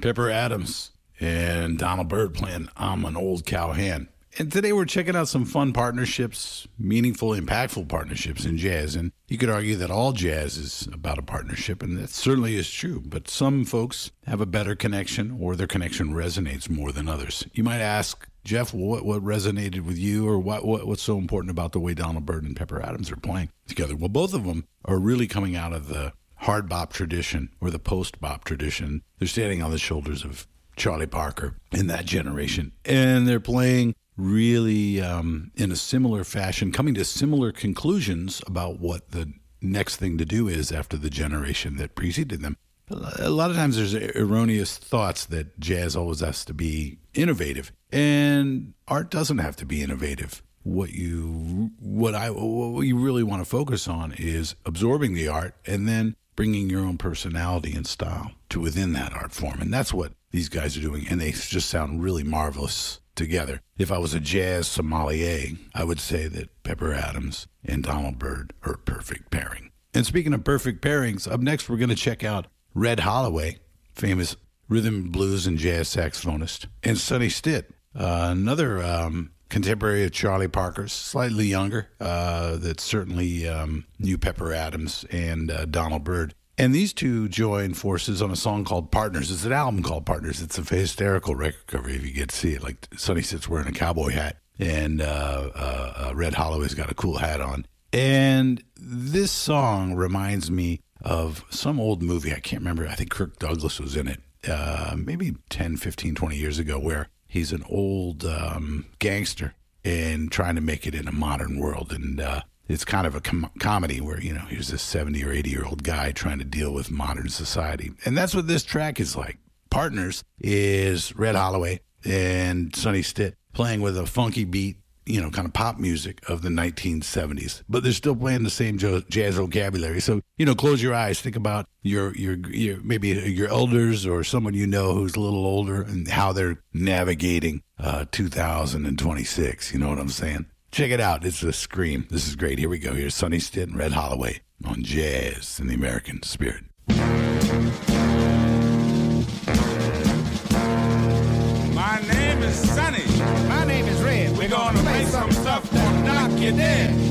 Pepper Adams and Donald Byrd playing I'm an Old Cowhand. And today we're checking out some fun partnerships, meaningful, impactful partnerships in jazz. And you could argue that all jazz is about a partnership, and that certainly is true. But some folks have a better connection, or their connection resonates more than others. You might ask, Jeff, what resonated with you, or what's so important about the way Donald Byrd and Pepper Adams are playing together? Well, both of them are really coming out of the hard bop tradition or the post bop tradition. They're standing on the shoulders of Charlie Parker in that generation, and they're playing really in a similar fashion, coming to similar conclusions about what the next thing to do is after the generation that preceded them. A lot of times there's erroneous thoughts that jazz always has to be innovative, and art doesn't have to be innovative. What you really want to focus on is absorbing the art and then bringing your own personality and style to within that art form. And that's what these guys are doing, and they just sound really marvelous together. If I was a jazz sommelier, I would say that Pepper Adams and Donald Byrd are a perfect pairing. And speaking of perfect pairings, up next we're going to check out Red Holloway, famous rhythm, blues, and jazz saxophonist, and Sonny Stitt, another contemporary of Charlie Parker's, slightly younger, that certainly knew Pepper Adams and Donald Byrd. And these two join forces on a song called Partners. It's an album called Partners. It's a hysterical record cover if you get to see it. Like Sonny Stitt's wearing a cowboy hat, and Red Holloway's got a cool hat on. And this song reminds me of some old movie. I can't remember. I think Kirk Douglas was in it maybe 10, 15, 20 years ago, where he's an old gangster and trying to make it in a modern world. And it's kind of a comedy where, here's this 70 or 80-year-old guy trying to deal with modern society. And that's what this track is like. Partners is Red Holloway and Sonny Stitt playing with a funky beat, kind of pop music of the 1970s. But they're still playing the same jazz vocabulary. So, close your eyes. Think about your maybe your elders or someone who's a little older and how they're navigating 2026. You know what I'm saying? Check it out. It's a scream. This is great. Here we go. Here's Sonny Stitt and Red Holloway on Jazz in the American Spirit. My name is Sonny. My name is Red. We're gonna make some stuff that'll knock you dead.